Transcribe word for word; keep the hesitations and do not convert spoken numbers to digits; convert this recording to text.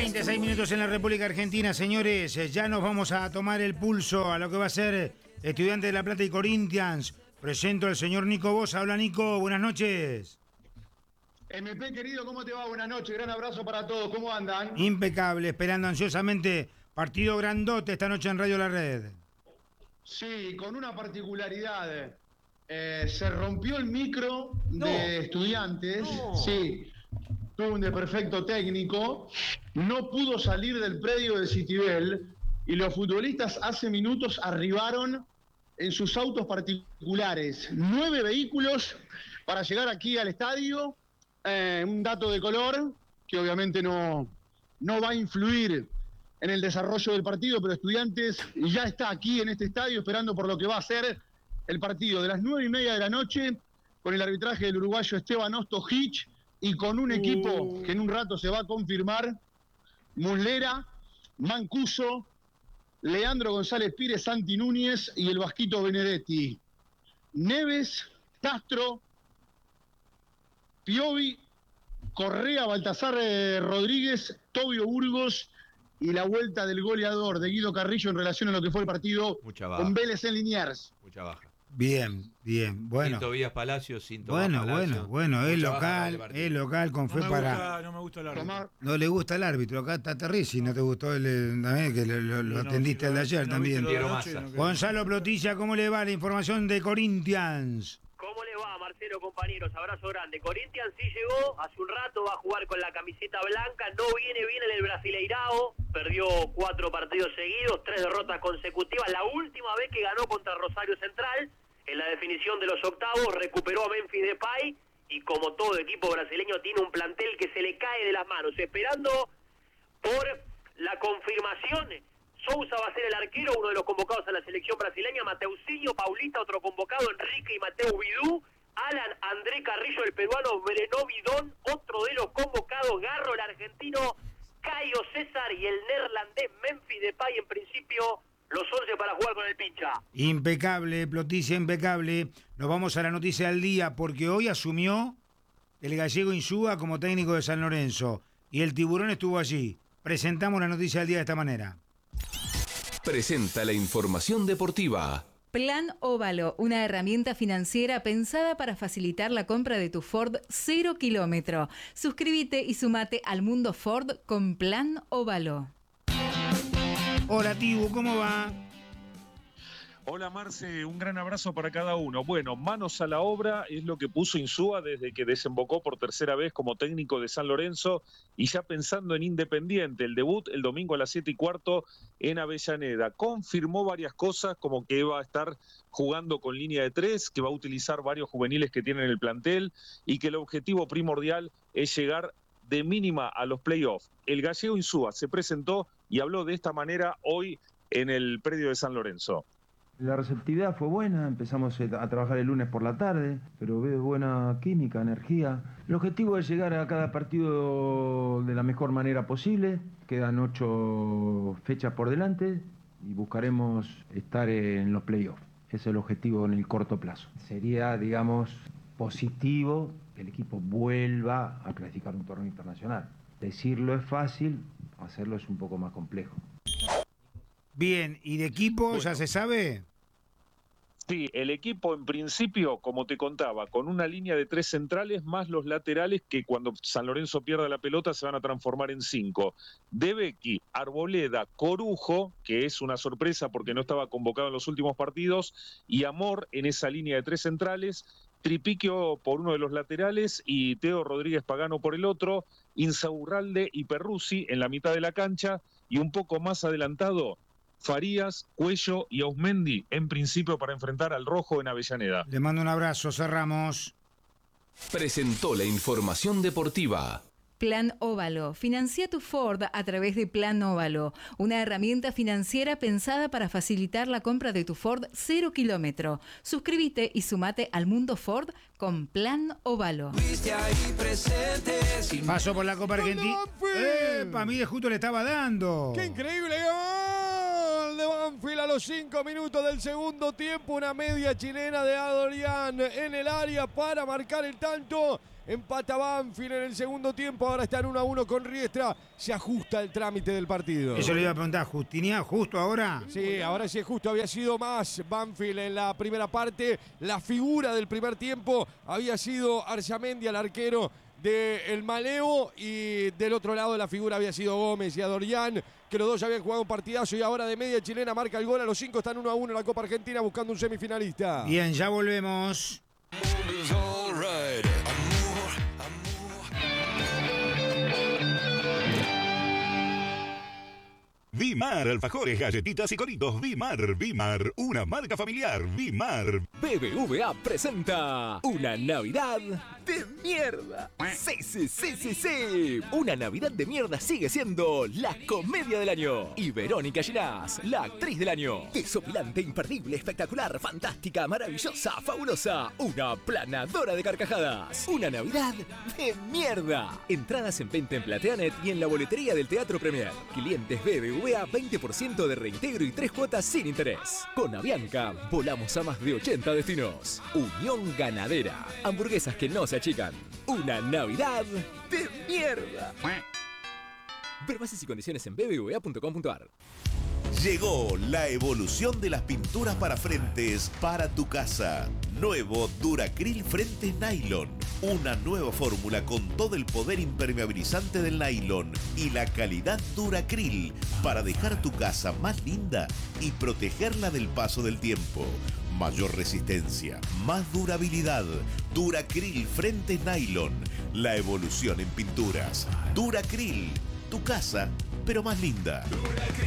veintiséis minutos en la República Argentina, señores. Ya nos vamos a tomar el pulso a lo que va a ser Estudiantes de La Plata y Corinthians. Presento al señor Nico Bosa. Hola, Nico, buenas noches. M P, querido, ¿cómo te va? Buenas noches, gran abrazo para todos, ¿cómo andan? Impecable, esperando ansiosamente partido grandote esta noche en Radio La Red. Sí, con una particularidad. Eh, se rompió el micro no. de Estudiantes, no. sí, tuvo un desperfecto técnico, no pudo salir del predio de Citibel y los futbolistas hace minutos arribaron en sus autos particulares, nueve vehículos para llegar aquí al estadio. Eh, un dato de color que obviamente no, no va a influir en el desarrollo del partido, pero Estudiantes ya está aquí en este estadio esperando por lo que va a ser el partido de las nueve y media de la noche, con el arbitraje del uruguayo Esteban Ostojic y con un equipo que en un rato se va a confirmar: Muslera, Mancuso, Leandro González Pires, Santi Núñez y el Vasquito Benedetti. Neves, Castro, Piovi, Correa, Baltasar eh, Rodríguez, Tobio Burgos y la vuelta del goleador de Guido Carrillo en relación a lo que fue el partido con Vélez en Liniers. Mucha baja. Bien, bien, bueno. Sin Tobías Palacios, sin Tobías Bueno, Palacio. bueno, bueno, es local, es local, con fue no para... Gusta, no me gusta el árbitro. No le gusta el árbitro, acá está Terrizzi, no te gustó el, el que lo, lo, lo no, atendiste si el de no, ayer no también. de noche, no Gonzalo Plotilla, ¿cómo le va la información de Corinthians? ¿Cómo le va, Marcelo, compañeros? Abrazo grande. Corinthians sí llegó, hace un rato va a jugar con la camiseta blanca, no viene bien en el Brasileirao, perdió cuatro partidos seguidos, tres derrotas consecutivas, la última vez que ganó contra Rosario Central, en la definición de los octavos, recuperó a Memphis Depay, y como todo equipo brasileño tiene un plantel que se le cae de las manos, esperando por la confirmación. Sousa va a ser el arquero, uno de los convocados a la selección brasileña, Mateusinho, Paulista, otro convocado, Enrique y Mateo Vidú, Alan André Carrillo, el peruano, Breno Bidón, otro de los convocados, Garro, el argentino, Caio César y el neerlandés Memphis Depay, en principio los once para jugar con el pincha. Impecable, Plotilla, impecable. Nos vamos a la noticia del día, porque hoy asumió el gallego Insúa como técnico de San Lorenzo y el Tiburón estuvo allí. Presentamos la noticia del día de esta manera. Presenta la información deportiva. Plan Óvalo, una herramienta financiera pensada para facilitar la compra de tu Ford cero kilómetro. Suscríbete y sumate al mundo Ford con Plan Óvalo. Hola, Tibu, ¿cómo va? Hola, Marce, un gran abrazo para cada uno. Bueno, manos a la obra es lo que puso Insúa desde que desembocó por tercera vez como técnico de San Lorenzo y ya pensando en Independiente, el debut el domingo a las siete y cuarto en Avellaneda. Confirmó varias cosas, como que va a estar jugando con línea de tres, que va a utilizar varios juveniles que tienen el plantel y que el objetivo primordial es llegar de mínima a los playoffs. El gallego Insúa se presentó y habló de esta manera hoy en el predio de San Lorenzo. La receptividad fue buena, empezamos a trabajar el lunes por la tarde, pero veo buena química, energía. El objetivo es llegar a cada partido de la mejor manera posible. Quedan ocho fechas por delante y buscaremos estar en los playoffs. Ese es el objetivo en el corto plazo. Sería, digamos, positivo que el equipo vuelva a clasificar un torneo internacional. Decirlo es fácil, hacerlo es un poco más complejo. Bien, ¿y de equipo bueno, ya se sabe? Sí, el equipo en principio, como te contaba, con una línea de tres centrales más los laterales que cuando San Lorenzo pierda la pelota se van a transformar en cinco. De Becchi, Arboleda, Corujo, que es una sorpresa porque no estaba convocado en los últimos partidos, y Amor en esa línea de tres centrales, Tripiquio por uno de los laterales y Teo Rodríguez Pagano por el otro, Insaurralde y Perruzzi en la mitad de la cancha y un poco más adelantado Farías, Cuello y Ausmendi, en principio para enfrentar al Rojo en Avellaneda. Le mando un abrazo, cerramos. Presentó la información deportiva. Plan Óvalo. Financia tu Ford a través de Plan Óvalo, una herramienta financiera pensada para facilitar la compra de tu Ford cero kilómetro. Suscríbete y sumate al mundo Ford con Plan Óvalo. Pasó por la Copa Argentina. Eh, para mí de justo le estaba dando. ¡Qué increíble gol de Banfield a los cinco minutos del segundo tiempo. Una media chilena de Adorian en el área para marcar el tanto. Empata Banfield en el segundo tiempo. Ahora están uno a uno con Riestra. Se ajusta el trámite del partido. Eso le iba a preguntar, ¿Justinian justo ahora? Sí, ahora sí es justo. Había sido más Banfield en la primera parte. La figura del primer tiempo había sido Arzamendi, el arquero del Maleo. Y del otro lado la figura había sido Gómez y Adorian, que los dos ya habían jugado un partidazo. Y ahora de media chilena marca el gol. A los cinco están uno a uno en la Copa Argentina buscando un semifinalista. Bien, ya volvemos. Vimar, alfajores, galletitas y coritos. Vimar, Vimar, una marca familiar. Vimar. B B V A presenta una Navidad de mierda. Sí, sí, sí, sí, sí. Una Navidad de mierda sigue siendo la comedia del año. Y Verónica Ginás, la actriz del año. Desopilante, imperdible, espectacular, fantástica, maravillosa, fabulosa. Una planadora de carcajadas. Una Navidad de mierda. Entradas en venta en Plateanet y en la boletería del Teatro Premier. Clientes B B V A, veinte por ciento de reintegro y tres cuotas sin interés. Con Avianca, volamos a más de ochenta destinos. Unión Ganadera. Hamburguesas que no se achican. Una Navidad de mierda. Ver bases y condiciones en b b v a punto com punto a r. Llegó la evolución de las pinturas para frentes para tu casa. Nuevo Duracril Frentes Nylon. Una nueva fórmula con todo el poder impermeabilizante del nylon y la calidad Duracril para dejar tu casa más linda y protegerla del paso del tiempo. Mayor resistencia, más durabilidad. Duracril Frentes Nylon. La evolución en pinturas. Duracril. Tu casa, pero más linda.